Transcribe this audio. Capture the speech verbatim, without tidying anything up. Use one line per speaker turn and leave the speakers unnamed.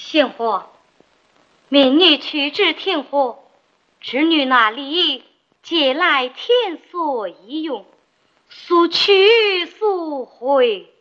贤华，明女去至天河，织女那里借来天所宜用，速去速回。